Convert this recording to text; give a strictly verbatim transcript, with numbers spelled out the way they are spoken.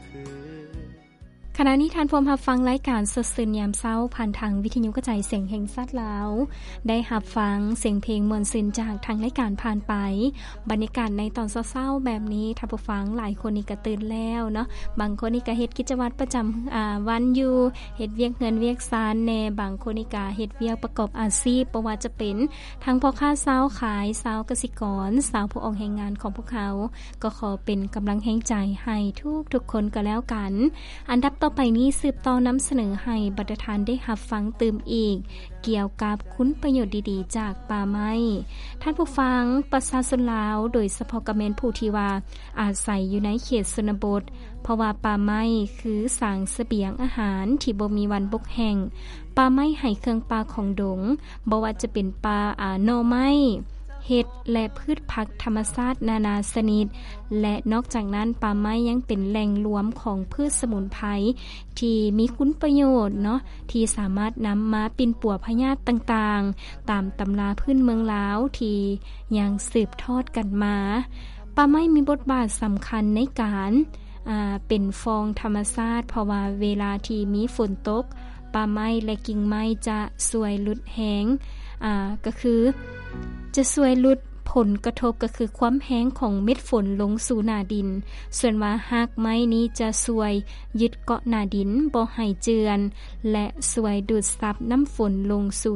ขณะนี้ท่านผู้รับฟังรายการสดชื่นยามเช้าผ่านทางวิทยุกระจายเสียงแห่งชาติลาวได้รับฟังเสียงเพลงม่วนซื่นจากทางรายการผ่านไปบรรยากาศในตอนเช้าๆแบบนี้ท่านผู้ฟังหลายคนนี่ก็ตื่นแล้วเนาะบางคนนี่ก็เฮ็ดกิจวัตรประจำอ่าวันอยู่เฮ็ดเวียกเงินเวียกซานแน่บางคนนี่ก็เฮ็ดเวียกประกอบอาชีพบ่ว่าจะเป็นทั้งพ่อค้าสาวขายสาวเกษตรกรสาวผู้ออกแรงงานของพวกเขาก็ขอเป็นกำลังแรงใจให้ทุกๆคนก็แล้วกันอันดับต่อไปนี้สืบต่อนำเสนอให้บรรดาท่านได้รับฟังตื่มอีกเกี่ยวกับคุณประโยชน์ดีๆจากป่าไม้ท่านผู้ฟังประชาชนลาวโดยเฉพาะกะแม่นผู้ที่ว่าอาศัยอยู่ในเขตชนบทเพราะว่าป่าไม้คือสร้างเสบียงอาหารที่บ่มีวันบกแห้งป่าไม้ให้เครื่องปลาของดงบ่ว่าจะเป็นปลาอ่าหน่อไม้เห็ดและพืชผักธรรมชาตินานาชนิดและนอกจากนั้นป่าไม้ยังเป็นแหล่งรวมของพืชสมุนไพรที่มีคุณประโยชน์เนาะที่สามารถนำมาปิ่นปัวพยาธิต่างๆตามตำราพื้นเมืองลาวที่ยังสืบทอดกันมาป่าไม้มีบทบาทสำคัญในการอ่าเป็นฟองธรรมชาติเพราะว่าเวลาที่มีฝนตกป่าไม้และกิ่งไม้จะสวยหลุดแห้งอ่าก็คือจะสวยลดผลกระทบก็คือความแห้งของเม็ดฝนลงสู่หน้าดินส่วนว่าหากไม้นี้จะสวยยึดเกาะหน้าดินบ่ให้เจือนและสวยดูดซับน้ำฝนลงสู่